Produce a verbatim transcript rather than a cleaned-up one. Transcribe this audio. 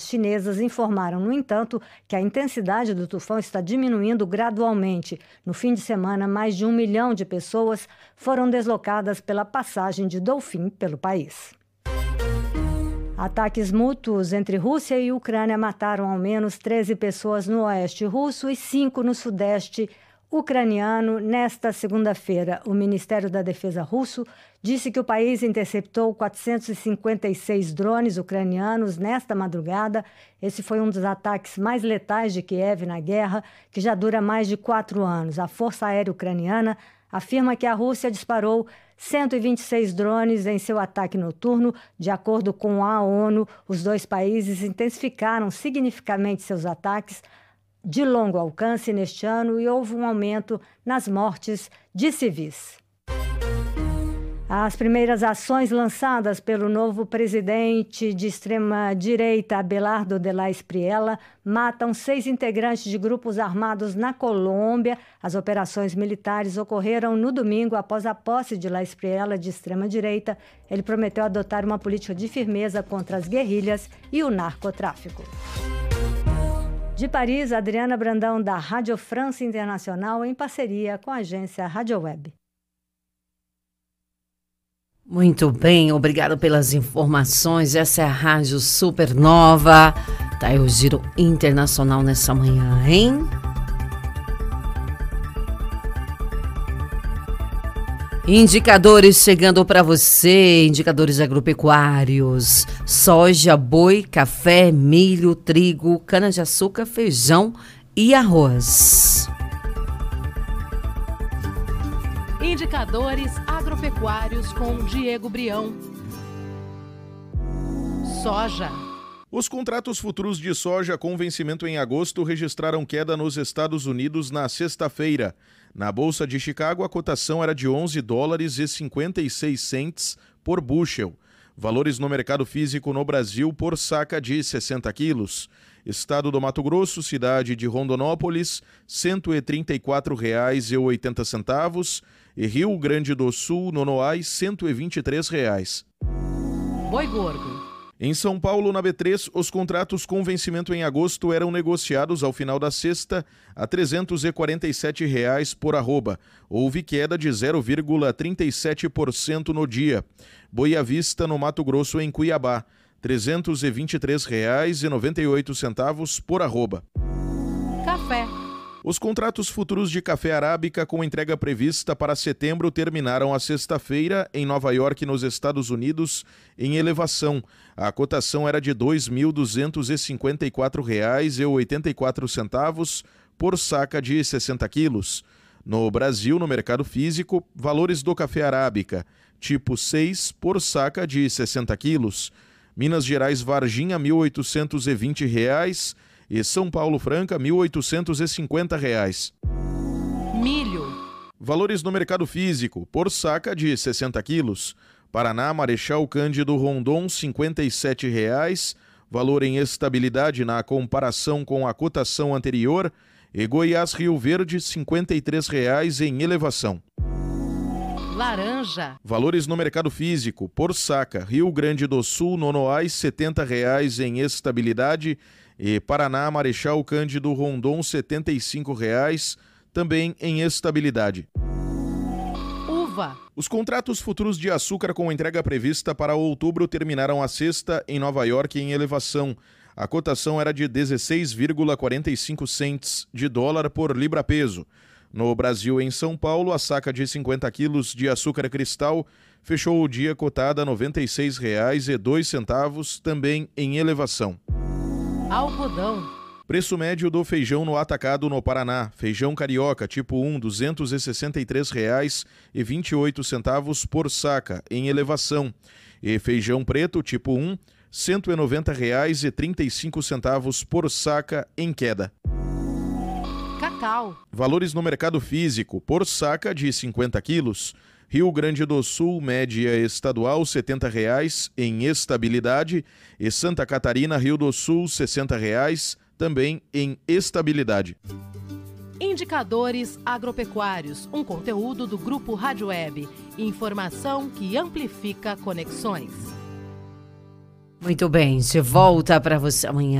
chinesas informaram, no entanto, que a intensidade do tufão está diminuindo gradualmente. No fim de semana, mais de um milhão de pessoas foram deslocadas pela passagem de Delfim pelo país. Ataques mútuos entre Rússia e Ucrânia mataram ao menos treze pessoas no oeste russo e cinco no sudeste ucraniano nesta segunda-feira. O Ministério da Defesa russo disse que o país interceptou quatrocentos e cinquenta e seis drones ucranianos nesta madrugada. Esse foi um dos ataques mais letais de Kiev na guerra, que já dura mais de quatro anos. A Força Aérea Ucraniana afirma que a Rússia disparou cento e vinte e seis drones em seu ataque noturno. De acordo com a ONU, os dois países intensificaram significativamente seus ataques de longo alcance neste ano e houve um aumento nas mortes de civis. As primeiras ações lançadas pelo novo presidente de extrema-direita, Abelardo de la Espriella, matam seis integrantes de grupos armados na Colômbia. As operações militares ocorreram no domingo após a posse de la Espriella de extrema-direita. Ele prometeu adotar uma política de firmeza contra as guerrilhas e o narcotráfico. De Paris, Adriana Brandão, da Rádio França Internacional, em parceria com a agência Rádio Web. Muito bem, obrigado pelas informações. Essa é a Rádio Supernova. Tá aí o Giro Internacional nessa manhã, hein? Indicadores chegando para você, indicadores agropecuários: soja, boi, café, milho, trigo, cana-de-açúcar, feijão e arroz. Indicadores agropecuários com Diego Brião. Soja. Os contratos futuros de soja com vencimento em agosto registraram queda nos Estados Unidos na sexta-feira. Na Bolsa de Chicago, a cotação era de onze dólares e cinquenta e seis centes por bushel. Valores no mercado físico no Brasil por saca de sessenta quilos. Estado do Mato Grosso, cidade de Rondonópolis, cento e trinta e quatro reais e oitenta centavos. E Rio Grande do Sul, Nonoai, cento e vinte e três reais. Boi gordo. Em São Paulo, na B três, os contratos com vencimento em agosto eram negociados ao final da sexta a trezentos e quarenta e sete reais por arroba. Houve queda de zero vírgula trinta e sete por cento no dia. Boi à vista, no Mato Grosso, em Cuiabá, trezentos e vinte e três reais e noventa e oito centavos por arroba. Café. Os contratos futuros de café arábica com entrega prevista para setembro terminaram a sexta-feira em Nova York, nos Estados Unidos, em elevação. A cotação era de dois mil duzentos e cinquenta e quatro reais e oitenta e quatro centavos por saca de sessenta quilos. No Brasil, no mercado físico, valores do café arábica, tipo seis, por saca de sessenta quilos. Minas Gerais Varginha, mil oitocentos e vinte reais. E São Paulo Franca, mil oitocentos e cinquenta reais. Milho. Valores no mercado físico, por saca de sessenta quilos. Paraná, Marechal Cândido Rondon, cinquenta e sete reais. Valor em estabilidade na comparação com a cotação anterior. E Goiás, Rio Verde, cinquenta e três reais em elevação. Laranja. Valores no mercado físico, por saca, Rio Grande do Sul, Nonoai, setenta reais em estabilidade. E Paraná, Marechal Cândido Rondon, setenta e cinco reais, também em estabilidade. Uva. Os contratos futuros de açúcar com entrega prevista para outubro terminaram a sexta em Nova York em elevação. A cotação era de dezesseis vírgula quarenta e cinco centes de dólar por libra-peso. No Brasil, em São Paulo, a saca de cinquenta quilos de açúcar cristal fechou o dia cotada a noventa e seis reais e dois centavos, também em elevação. Algodão. Preço médio do feijão no atacado no Paraná. Feijão carioca tipo um, duzentos e sessenta e três reais e vinte e oito centavos por saca, em elevação. E feijão preto tipo um, cento e noventa reais e trinta e cinco centavos por saca, em queda. Cacau. Valores no mercado físico, por saca de cinquenta quilos. Rio Grande do Sul, média estadual, setenta reais, em estabilidade. E Santa Catarina, Rio do Sul, sessenta reais, também em estabilidade. Indicadores agropecuários, um conteúdo do Grupo Rádio Web. Informação que amplifica conexões. Muito bem, de volta para você amanhã.